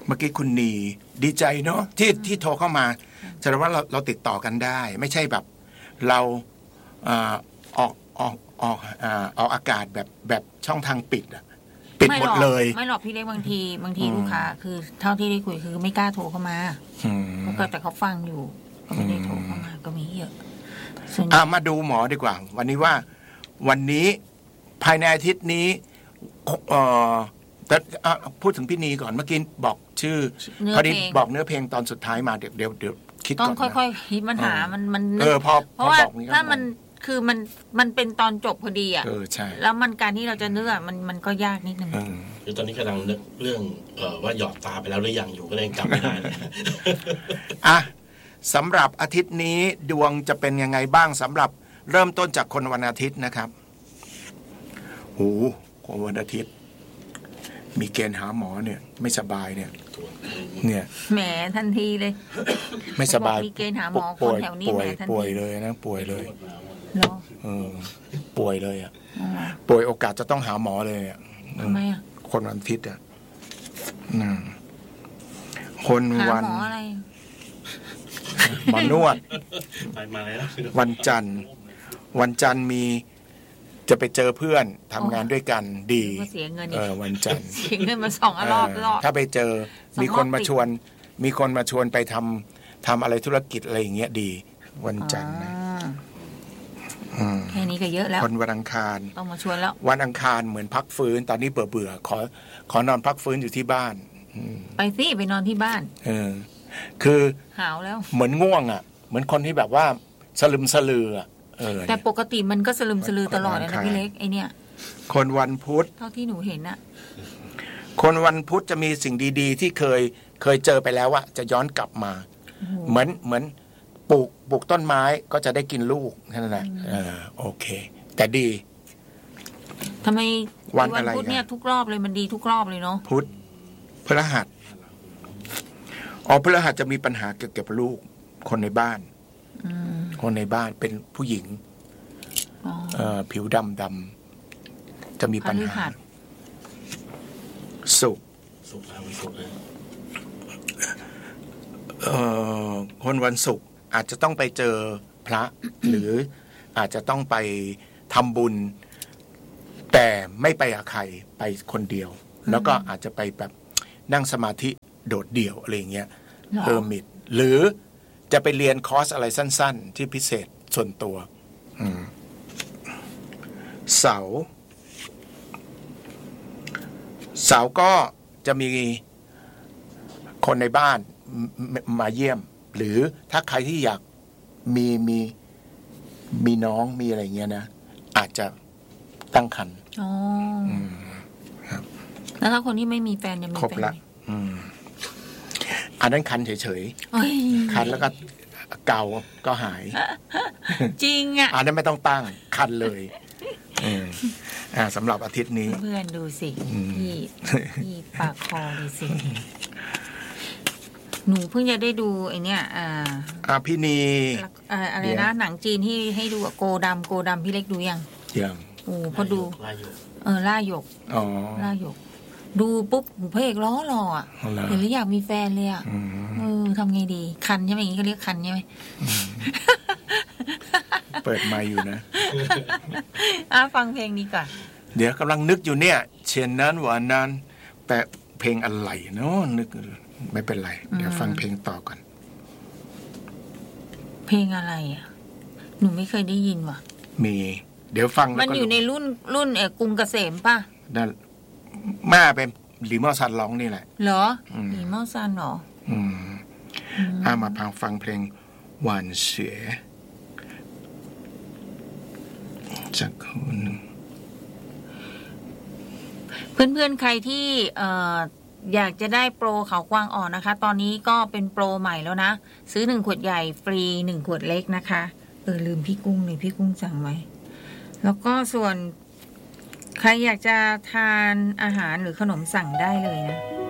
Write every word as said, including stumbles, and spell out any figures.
เมื่อกี้คุณนีดีใจเนาะที่ที่โทรเข้ามาแสดงว่าเราเราติดต่อกันได้ไม่ใช่แบบเราเอ่อออกออกออกอ่าออกอากาศแบบแบบช่องทางปิดอะปิดหมดเลยไม่หรอกพี่เล็กบางทีบางทีลูกค้าคือเท่าที่ได้คุยคือไม่กล้าโทรเข้ามาก็แต่เขาฟังอยู่ก็ไม่ได้โทรเข้ามาก็มีเยอะอ่ะมาดูหมอดีกว่าวันนี้ว่าวันนี้ภายในอาทิตย์นี้เอ่อแต่พูดถึงพี่นีก่อนเมื่อกี้บอกชื่อพอดีบอกเนื้อเพลงตอนสุดท้ายมาเดี๋ยวเดี๋ยวเดี๋ยวคิดก่อนต้องค่อยๆคิดปัญหามันมันเออพอเพราะว่าถ้ามันคือมันมันเป็นตอนจบพอดีอ่ะเออใช่แล้วมันการที่เราจะเนื้อมันมันก็ยากนิดนึงคือตอนนี้กำลังนึกเรื่องเอ่อว่าหยอดตาไปแล้วหรือยังอยู่ก็เลยจำไม่ได้เลยอ่ะสำหรับอาทิตย์นี้ดวงจะเป็นยังไงบ้างสำหรับเริ่มต้นจากคนวันอาทิตย์นะครับโอ้คนวันอาทิตย์มีเกณฑ์หาหมอเนี่ยไม่สบายเนี่ยเนี่ยแหมทันทีเลยไม่สบายมีเกณฑ์หาหมอคนแถวนี้แหมทันทีป่วยเลยนะป่วยเลยเหรอเออป่วยเลยอ่ะป่วยโอกาสจะต้องหาหมอเลยอ่ะทำไมอ่ะคนวันอาทิตย์อ่ะคนวันหมออะไรหมอนวดวันจันทร์วันจันทร์มีจะไปเจอเพื่อนทำงานด้วยกันดีเสียเงินเออวันจันทร์เสียเงินมาสองรอบรอบถ้าไปเจอมีคนมาชวนมีคนมาชวนไปทำทำอะไรธุรกิจอะไรอย่างเงี้ยดีวันจันทร์นะแค่นี้ก็เยอะแล้วคนวันอังคารต้องมาชวนแล้ววันอังคารเหมือนพักฟื้นตอนนี้เบื่อเบื่อขอขอนอนพักฟื้นอยู่ที่บ้านไปสิไปนอนที่บ้านเออคือหาวแล้วเหมือนง่วงอ่ะเหมือนคนที่แบบว่าสลึมสลืออ่ะแต่ปกติมันก็สลึมสลือตลอดเลยนะพี่เล็กไอเนี่ยคนวันพุธเท่าที่หนูเห็นอะคนวันพุธจะมีสิ่งดีๆที่เคยเคยเจอไปแล้วอะจะย้อนกลับมาเหมือนเหมือนปลูกปลูกต้นไม้ก็จะได้กินลูกนั่นแหละเออโอเคแต่ดีทำไมวันพุธเนี่ยทุกรอบเลยมันดีทุกรอบเลยเนาะพุธพฤหัสอ๋อพฤหัสจะมีปัญหาเกี่ยวกับลูกคนในบ้านคนในบ้านเป็นผู้หญิงผิวดำดำจะมีปัญหาสุขคนวันศุกร์อาจจะต้องไปเจอพระ หรืออาจจะต้องไปทำบุญแต่ไม่ไปกับใครไปคนเดียวแล้วก็อาจจะไปแบบนั่งสมาธิโดดเดี่ยวอะไรเงี้ยเฮอร์มิตหรือจะไปเรียนคอร์สอะไรสั้นๆที่พิเศษส่วนตัวเสาร์เสาร์ก็จะมีคนในบ้านมาเยี่ยมหรือถ้าใครที่อยากมีมีมีน้องมีอะไรเงี้ยนะอาจจะตั้งครรภ์อ๋อแล้วถ้าคนที่ไม่มีแฟนยังมีแฟนครบละอันนั้นคันเฉยๆคันแล้วก็เกาก็หายจริงอ่ะอันนั้นไม่ต้องตั้งคันเลยอ่าสำหรับอาทิตย์นี้เพื่อนดูสิพี่พี่ปากคอดูสิหนูเพิ่งจะได้ดูไอเนี้ยอ่าอ่าพี่นีอะไรนะหนังจีนที่ให้ดูโกดำโกดำพี่เล็กดูยังยังโอ้พอดูเออล่าหยกอ๋อล่าหยกดูปุ๊บหูพระเอกล้อหล่ออ่ะเห็นแล้วอยากมีแฟนเลยอ่ะเออทำไงดีคันใช่ไหมอย่างนี้ก็เรียกคันใช่ไหมเปิดไมค์อยู่นะอ่ะฟังเพลงนี้ก่อนเดี๋ยวกำลังนึกอยู่เนี่ยเช่นนั้นวันนั้นแต่เพลงอะไรเนาะนึกไม่เป็นไรเดี๋ยวฟังเพลงต่อก่อนเพลงอะไรอ่ะหนูไม่เคยได้ยินว่ะมีเดี๋ยวฟังมันอยู่ในรุ่นรุ่นเอกกรุงเกษมป่ะนั่นแม่เป็นหลีเมาซันร้องนี่แหละเหรอหลีเมาซันเหรออืมอ่ามาพังฟังเพลงหวานเสียจากคนเพื่อนๆใครที่เอ่ออยากจะได้โปรเขากวางอ่อนนะคะตอนนี้ก็เป็นโปรใหม่แล้วนะซื้อหนึ่งขวดใหญ่ฟรีหนึ่งขวดเล็กนะคะเออลืมพี่กุ้งเลยพี่กุ้งสั่งไว้แล้วก็ส่วนใครอยากจะทานอาหารหรือขนมสั่งได้เลยนะ